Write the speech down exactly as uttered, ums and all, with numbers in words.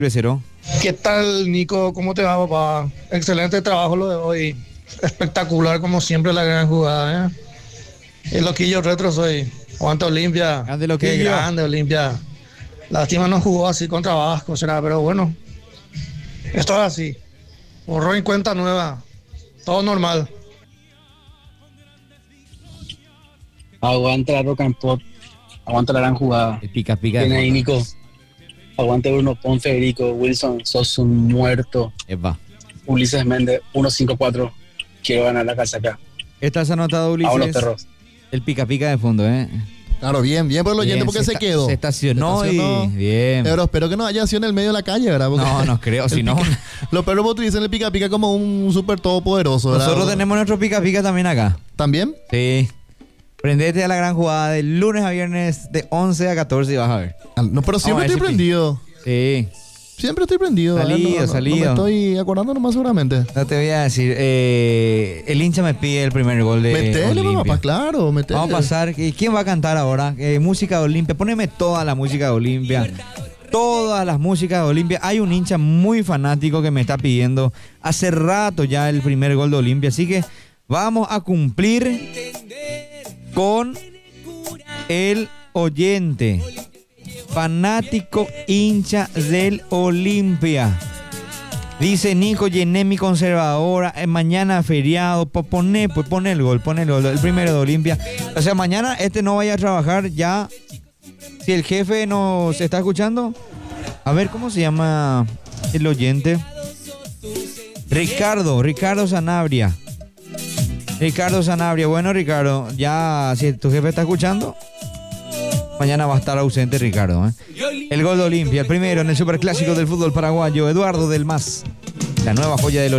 Cero. ¿Qué tal, Nico? ¿Cómo te va, papá? Excelente trabajo lo de hoy. Espectacular, como siempre, la gran jugada, ¿eh? El loquillo retro soy. Aguanta Olimpia. Grande Loquillo. Qué grande Olimpia. Lástima no jugó así contra Vasco, será, pero bueno. Esto es así. Borró en cuenta nueva. Todo normal. Aguanta la Rock and Pop. Aguanta la gran jugada. El pica pica. Tiene ahí, Nico. Aguante Bruno Pon, Federico, Wilson, sos un muerto. Epa. Ulises Méndez, uno cinco cuatro. Quiero ganar la casa acá. Estás anotado, Ulises. A los perros. El pica pica de fondo, ¿eh? Claro, bien, bien por el oyente Bien, porque se, esta- quedó. Se estacionó, Se estacionó. y... Bien. Pero espero que no haya sido en el medio de la calle, ¿verdad? Porque No, no creo, el si no... pica- Los perros utilizan el pica pica como un súper todopoderoso, ¿verdad? Nosotros tenemos nuestro pica pica también acá. ¿También? Sí. Prendete a la gran jugada de lunes a viernes de once a catorce y vas a ver. No, pero siempre Vamos a ver estoy si- prendido. Sí. Siempre estoy prendido. ¿verdad? Salido, no, no, salido. No me estoy acordando nomás seguramente. No te voy a decir. Eh, el hincha me pide el primer gol de Metele, Olimpia. papá, claro, metele. Vamos a pasar. ¿Y quién va a cantar ahora? Eh, música de Olimpia. Poneme toda la música de Olimpia. Todas las músicas de Olimpia. Hay un hincha muy fanático que me está pidiendo hace rato ya el primer gol de Olimpia. Así que vamos a cumplir con el oyente. Fanático hincha del Olimpia. Dice Nico, llené mi conservadora. eh, mañana feriado. Pues pone, pues pone el gol, pone el gol. El primero de Olimpia. O sea, mañana este no vaya a trabajar ya. Si el jefe nos está escuchando. A ver, ¿cómo se llama el oyente? Ricardo, Ricardo Sanabria. Ricardo Sanabria. Bueno, Ricardo, ya si tu jefe está escuchando, mañana va a estar ausente Ricardo, ¿eh? El gol de Olimpia, el primero en el superclásico del fútbol paraguayo, Eduardo Del Mas, la nueva joya del Olimpia.